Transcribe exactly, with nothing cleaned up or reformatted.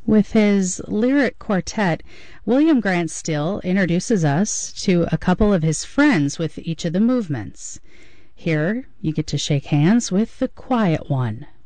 With his lyric quartet, William Grant Still introduces us to a couple of his friends with each of the movements. Here you get to shake hands with the quiet one.